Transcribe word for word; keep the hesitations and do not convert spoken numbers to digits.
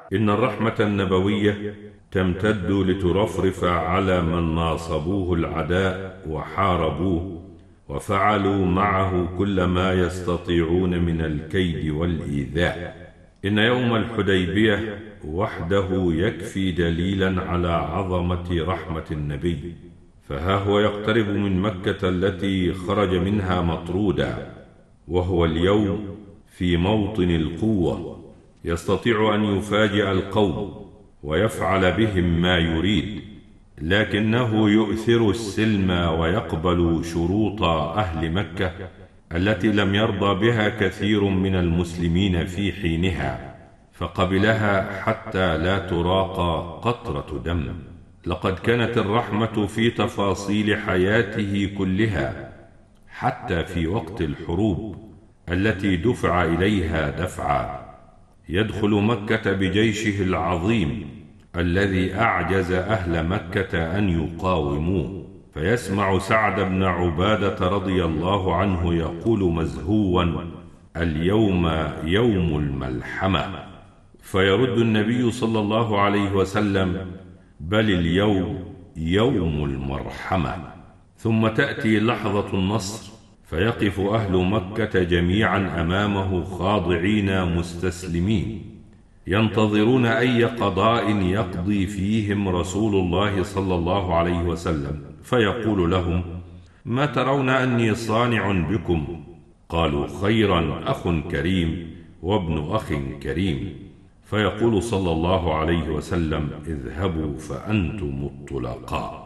إن الرحمة النبوية تمتد لترفرف على من ناصبوه العداء وحاربوه وفعلوا معه كل ما يستطيعون من الكيد والإيذاء. إن يوم الحديبية وحده يكفي دليلا على عظمة رحمة النبي، فها هو يقترب من مكة التي خرج منها مطرودا، وهو اليوم في موطن القوة، يستطيع أن يفاجئ القوم ويفعل بهم ما يريد، لكنه يؤثر السلم ويقبل شروط أهل مكة التي لم يرضى بها كثير من المسلمين في حينها، فقبلها حتى لا تراق قطرة دم. لقد كانت الرحمة في تفاصيل حياته كلها، حتى في وقت الحروب التي دفع إليها دفعا. يدخل مكة بجيشه العظيم الذي أعجز أهل مكة أن يقاوموه، فيسمع سعد بن عبادة رضي الله عنه يقول مزهوا: اليوم يوم الملحمة. فيرد النبي صلى الله عليه وسلم: بل اليوم يوم المرحمة. ثم تأتي لحظة النصر، فيقف أهل مكة جميعا أمامه خاضعين مستسلمين، ينتظرون أي قضاء يقضي فيهم رسول الله صلى الله عليه وسلم، فيقول لهم: ما ترون أني صانع بكم؟ قالوا: خيرا، أخ كريم وابن أخ كريم. فيقول صلى الله عليه وسلم: اذهبوا فأنتم الطلقاء.